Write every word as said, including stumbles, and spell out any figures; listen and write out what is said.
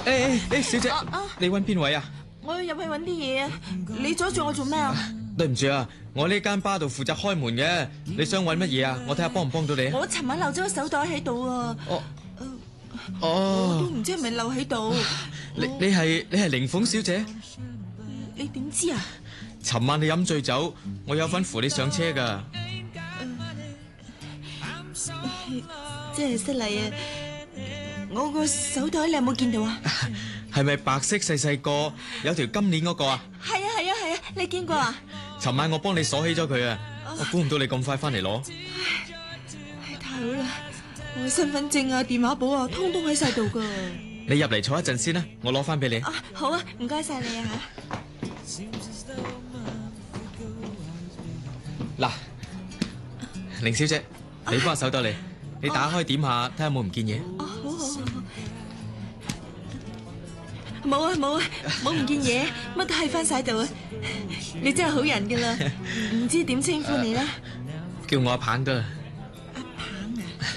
誒誒，小姐，你揾邊位啊？ 我要入去揾啲嘢啊！你阻住我做咩啊？ 對唔住啊，我呢間巴度負責開門嘅，你想揾乜嘢啊？我睇下幫唔幫到你啊！ 我尋晚漏咗個手袋喺度啊！ 哦我哦， 都唔知係咪漏喺度。 你你係你係靈鳳小姐？ 你點知啊？ 尋晚你飲醉酒，我有份扶你上車噶。 真係失禮啊！我個手袋你有冇見到啊？ 係咪白色細細個有條金鏈嗰個啊？ 係啊係啊係啊！你見過啊？ 尋晚我幫你鎖起咗佢啊！我估唔到你咁快翻嚟攞。 唉，太好啦！我身份證啊、電話簿啊，通通喺晒度噶。 你入嚟坐一陣先啦，我攞翻俾你。 啊，好啊，唔該晒你啊吓。嗱，凌小姐，你幫我手袋嚟，你打開點下，睇下有冇唔見嘢。 哦，好好好。冇啊冇啊冇唔見嘢，乜都係翻晒度啊！你真係好人噶啦，唔知點稱呼你啦？ 叫我阿棒得啦。